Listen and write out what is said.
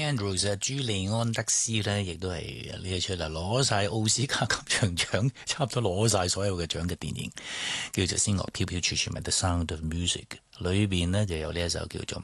Andrews 朱利安德斯咧，亦都係呢一出啦，攞晒奧斯卡金像獎，差唔多攞晒所有嘅獎嘅電影，叫做《仙樂飄飄處處聞 The Sound of Music》，裏邊呢就有呢一首叫做